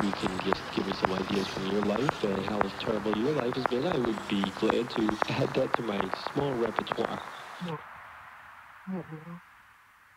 you can just give me some ideas from your life and how terrible your life has been, I would be glad to add that to my small repertoire.